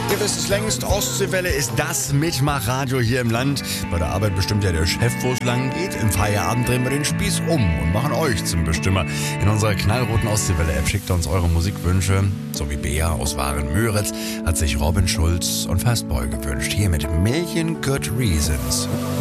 Ihr wisst es längst, Ostseewelle ist das Mitmachradio hier im Land. Bei der Arbeit bestimmt ja der Chef, wo es lang geht. Im Feierabend drehen wir den Spieß um und machen euch zum Bestimmer. In unserer knallroten Ostseewelle-App schickt ihr uns eure Musikwünsche. So wie Bea aus Waren-Müritz hat sich Robin Schulz und Fastboy gewünscht. Hier mit Million Good Reasons.